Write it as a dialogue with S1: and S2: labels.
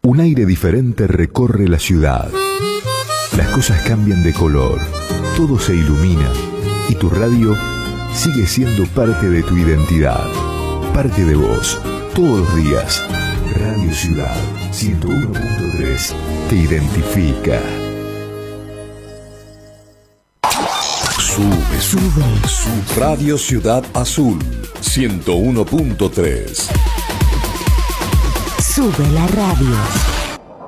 S1: Un aire diferente recorre la ciudad. Las cosas cambian de color, todo se ilumina y tu radio sigue siendo parte de tu identidad, parte de vos, todos los días. Radio Ciudad 101.3 te identifica.
S2: Sube. Radio Ciudad Azul 101.3.
S3: Sube la radio.